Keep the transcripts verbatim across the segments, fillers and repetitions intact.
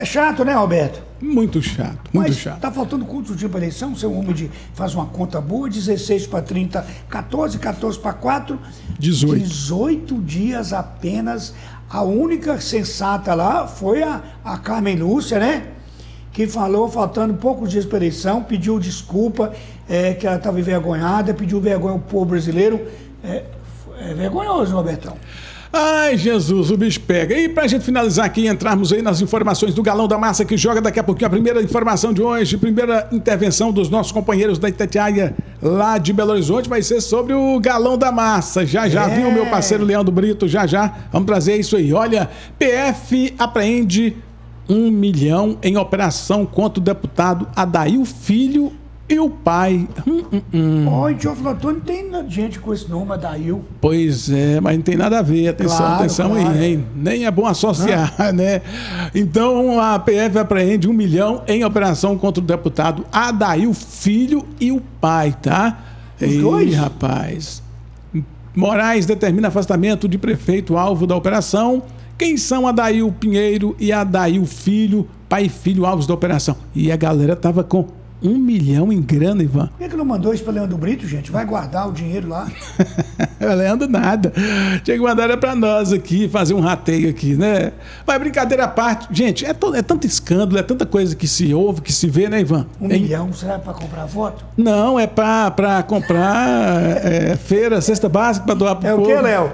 É chato, né, Roberto? Muito chato, muito Mas chato. tá faltando quantos dias para eleição? Seu homem de, faz uma conta boa, dezesseis para trinta, quatorze, quatorze para quatro. dezoito. dezoito dias apenas. A única sensata lá foi a, a Carmen Lúcia, né? Que falou, faltando poucos dias para eleição, pediu desculpa, é, que ela estava envergonhada, pediu vergonha ao povo brasileiro. É, é vergonhoso, Robertão. Ai, Jesus, o bicho pega. E pra gente finalizar aqui, entrarmos aí nas informações do Galão da Massa, que joga daqui a pouquinho a primeira informação de hoje, primeira intervenção dos nossos companheiros da Itatiaia, lá de Belo Horizonte, vai ser sobre o Galão da Massa. Já, já, É. viu, meu parceiro Leandro Brito? Já, já, vamos trazer isso aí. Olha, P F apreende um milhão em operação contra o deputado Adail Filho e o pai. Hum, hum, hum. Ó, em Teoflotone tem gente com esse nome, Adail. Pois é, mas não tem nada a ver. Atenção, Claro, atenção claro. aí, hein? Nem é bom associar, ah. né? Então, a P F apreende um milhão em operação contra o deputado Adail Filho e o pai, tá? Os Ei, dois? rapaz. Moraes determina afastamento de prefeito alvo da operação. Quem são Adail Pinheiro e Adail Filho, pai e filho alvos da operação? E a galera tava com um milhão em grana, Ivan. Por que, que não mandou isso para Leandro Brito, gente? Vai guardar o dinheiro lá. Leandro nada. Tinha que mandar para nós aqui, fazer um rateio aqui, né? Mas brincadeira à parte, gente, é, to, é tanto escândalo, é tanta coisa que se ouve, que se vê, né, Ivan? Um Hein? milhão, será para comprar voto? Não, é para comprar é, feira, cesta básica para doar pro É o povo. que, Léo?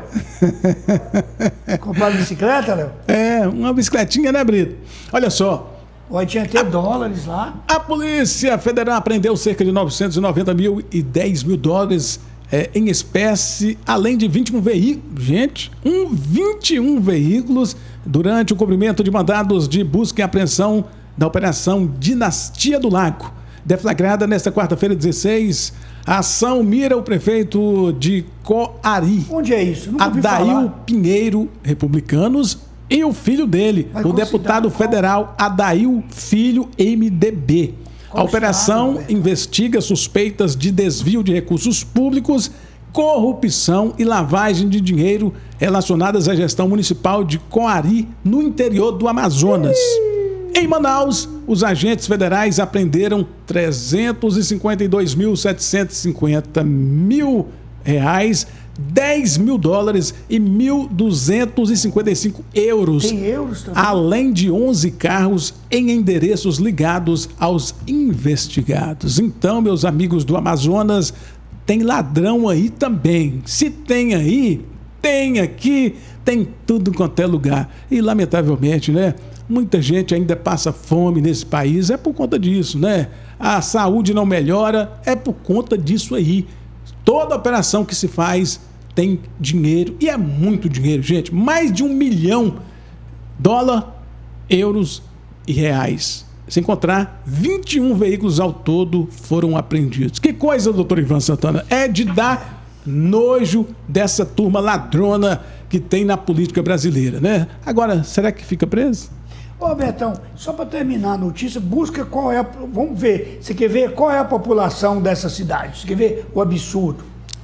Comprar bicicleta, Léo? É, uma bicicletinha, né, Brito? Olha só. Olha, tinha até dólares lá. A Polícia Federal apreendeu cerca de novecentos e noventa mil e dez mil dólares é, em espécie, além de vinte e um veículos. Gente, um, vinte e um veículos durante o cumprimento de mandados de busca e apreensão da Operação Dinastia do Lago. Deflagrada nesta quarta-feira, dezesseis, a ação mira o prefeito de Coari, Onde é isso? Nunca ouvi Adail falar. Pinheiro, republicanos, e o filho dele, Mas o qual deputado cidade? federal Adail Filho, M D B. Qual A operação estado, Roberto? investiga suspeitas de desvio de recursos públicos, corrupção e lavagem de dinheiro relacionadas à gestão municipal de Coari, no interior do Amazonas. Em Manaus, os agentes federais apreenderam trezentos e cinquenta e dois mil setecentos e cinquenta mil reais, dez mil dólares e mil duzentos e cinquenta e cinco euros. Tem euros também? Além de onze carros em endereços ligados aos investigados. Então, meus amigos do Amazonas, tem ladrão aí também. Se tem aí, tem aqui, tem tudo quanto é lugar. E, lamentavelmente, né? Muita gente ainda passa fome nesse país, é por conta disso, né? A saúde não melhora, é por conta disso aí. Toda operação que se faz tem dinheiro, e é muito dinheiro, gente. Mais de um milhão de dólar, euros e reais. Sem encontrar, vinte e um veículos ao todo foram apreendidos. Que coisa, doutor Ivan Santana, é de dar nojo dessa turma ladrona que tem na política brasileira, né? Agora, será que fica preso? Ô, Betão, só para terminar a notícia, busca qual é a... Vamos ver, você quer ver qual é a população dessa cidade? Você quer ver o absurdo?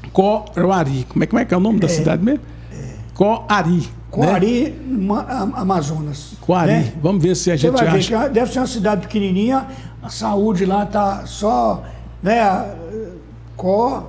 Coari. Como é, como é que é o nome da cidade mesmo? Coari. Coari, né? Ma- Am- Amazonas. Coari. né? Vamos ver se a Você gente vai ver acha. que deve ser uma cidade pequenininha, a saúde lá tá só, né, Co,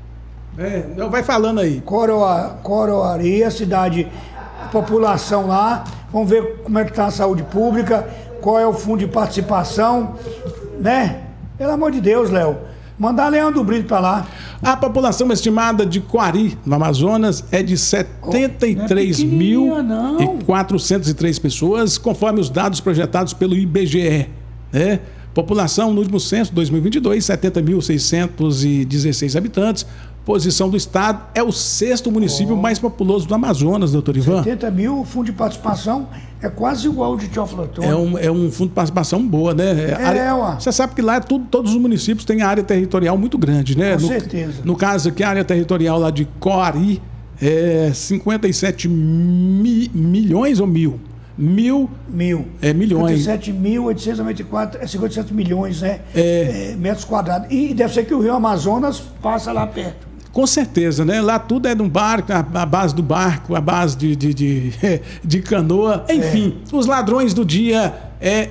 É, não, vai falando aí. Coroa, Coroari, a cidade, a população lá, vamos ver como é que tá a saúde pública, qual é o fundo de participação, né? Pelo amor de Deus, Léo, mandar Leandro Brito para lá. A população estimada de Coari, no Amazonas, é de setenta e três mil e quatrocentos e três pessoas, conforme os dados projetados pelo I B G E. Né? População no último censo, dois mil e vinte e dois, setenta mil seiscentos e dezesseis habitantes. Posição do estado, é o sexto município oh. mais populoso do Amazonas, doutor Ivan. setenta mil, o fundo de participação é quase igual ao de Teoflotone. É um, é um fundo de participação boa, né? É, área, ué. Você sabe que lá tudo, todos os municípios têm área territorial muito grande, né? Com no, certeza. No caso aqui, a área territorial lá de Coari é cinquenta e sete mi, milhões ou mil? Mil. Mil. É, milhões. cinquenta e sete mil oitocentos e noventa e quatro, é cinquenta e sete milhões, né? É. É, metros quadrados. E deve ser que o Rio Amazonas passa lá perto. Com certeza, né? Lá tudo é de um barco, a, a base do barco, a base de, de, de, de canoa. Enfim, é. Os ladrões do dia é